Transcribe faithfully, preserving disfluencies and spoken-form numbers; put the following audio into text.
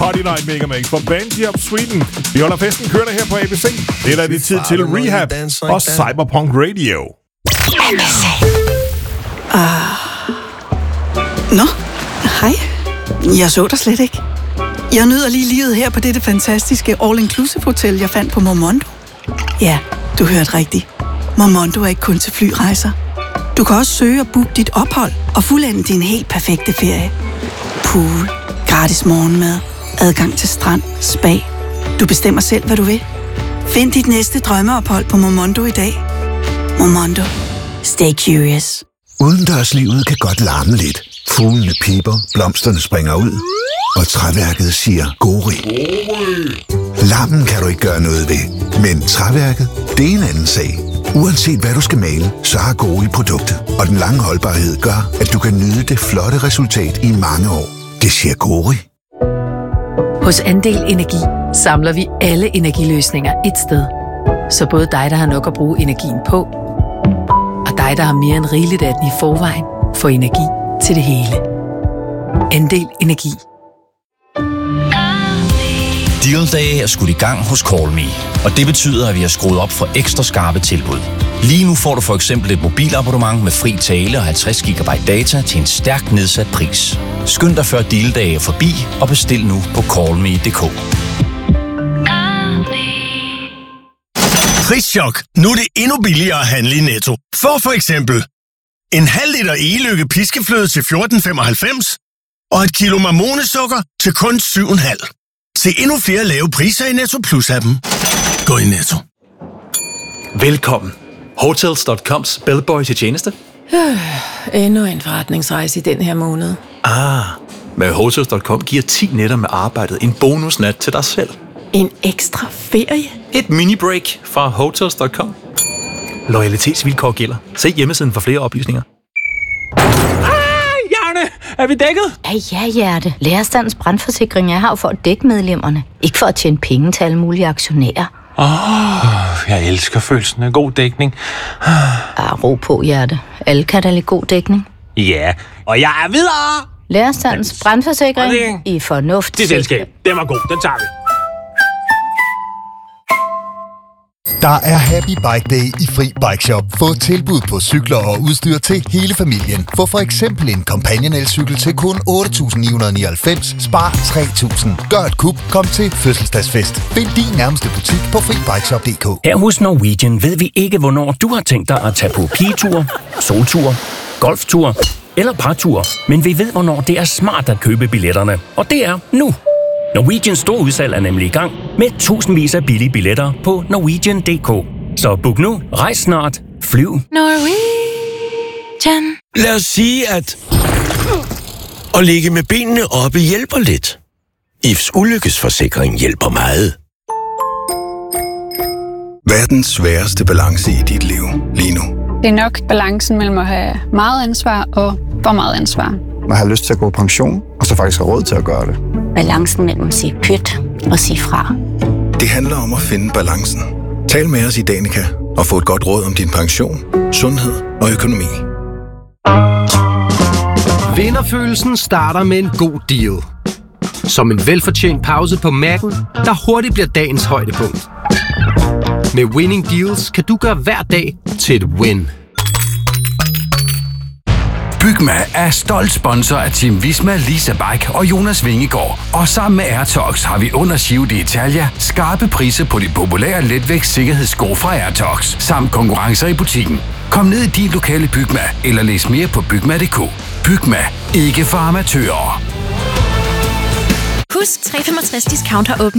Party Night Mega Mix for Banshee of Sweden. Vi holder festen kørende her på A B C. Det er da det tid til Rehab og Cyberpunk Radio. Ah. Nå, hej. Jeg så dig slet ikke. Jeg nyder lige livet her på dette fantastiske all-inclusive hotel, jeg fandt på Momondo. Ja, du hørte rigtigt. Momondo er ikke kun til flyrejser. Du kan også søge og booke dit ophold og fuldende din helt perfekte ferie. Pool, gratis morgenmad, adgang til strand, spa. Du bestemmer selv, hvad du vil. Find dit næste drømmeophold på Momondo i dag. Momondo. Stay curious. Udendørslivet kan godt larme lidt. Fuglene piper, blomsterne springer ud, og træværket siger gori. Larmen kan du ikke gøre noget ved, men træværket, det er en anden sag. Uanset hvad du skal male, så har Gori produktet, og den lange holdbarhed gør, at du kan nyde det flotte resultat i mange år. Det siger Gori. Hos Andel Energi samler vi alle energiløsninger et sted. Så både dig, der har nok at bruge energien på, og dig, der har mere end rigeligt af den i forvejen, får energi til det hele. Andel Energi. Deal-dage er skudt i gang hos Call Me, og det betyder, at vi har skruet op for ekstra skarpe tilbud. Lige nu får du for eksempel et mobilabonnement med fri tale og halvtreds gigabyte data til en stærkt nedsat pris. Skynd dig før deal-dage er forbi og bestil nu på call me punktum d k. Prischok. Nu er det endnu billigere at handle i Netto. For for eksempel en halv liter Egeløkke piskefløde til fjorten femoghalvfems og et kilo marmonesukker til kun syv komma fem. Se endnu flere lave priser i Netto Plus-appen. Gå i Netto. Velkommen. Hotels punktum coms bellboy til tjeneste. Øh, endnu en forretningsrejse i den her måned. Ah, med Hotels punktum com giver ti nætter med arbejdet en bonusnat til dig selv. En ekstra ferie? Et mini-break fra Hotels punktum com. Loyalitetsvilkår gælder. Se hjemmesiden for flere oplysninger. Er vi dækket? Ja, ja, hjerte. Lærerstandens brandforsikring er her for at dække medlemmerne. Ikke for at tjene penge til alle mulige aktionærer. Åh, oh, jeg elsker følelsen af god dækning. Ja, ro på, hjerte. Alle kan da lide god dækning. Ja, og jeg er videre! Lærerstandens brandforsikring i fornuft. Det selskab, den var god, den tager vi. Der er Happy Bike Day i Fri Bike Shop. Få tilbud på cykler og udstyr til hele familien. Få for eksempel en Companion elcykel til kun otte tusind ni hundrede nioghalvfems. Spar tre tusind. Gør et kup. Kom til fødselsdagsfest. Find din nærmeste butik på fri bike shop punktum d k. Her hos Norwegian ved vi ikke, hvornår du har tænkt dig at tage på pigetur, soltur, golftur eller partur. Men vi ved, hvornår det er smart at købe billetterne. Og det er nu. Norwegians store udsalg er nemlig i gang med tusindvis af billige billetter på norwegian punktum d k. Så book nu, rejs snart, flyv. Norwegian. Lad os sige, at at ligge med benene oppe hjælper lidt. I F's ulykkesforsikring hjælper meget. Hvad er den sværeste balance i dit liv lige nu? Det er nok balancen mellem at have meget ansvar og for meget ansvar. Man har lyst til at gå på pension, og så faktisk har råd til at gøre det. Balancen mellem at sige pyt og sige fra. Det handler om at finde balancen. Tal med os i Danica og få et godt råd om din pension, sundhed og økonomi. Vinderfølelsen starter med en god deal. Som en velfortjent pause på Mac'en, der hurtigt bliver dagens højdepunkt. Med Winning Deals kan du gøre hver dag til et win. Bygma er stolt sponsor af Team Visma, Lisa Bike og Jonas Vingegaard. Og sammen med AirTox har vi under Giro d'Italia skarpe priser på de populære letvægt sikkerhedssko fra AirTox, samt konkurrencer i butikken. Kom ned i din lokale Bygma, eller læs mere på bygma punktum d k. Bygma, ikke for amatører. Husk tre femogtres discount har åbent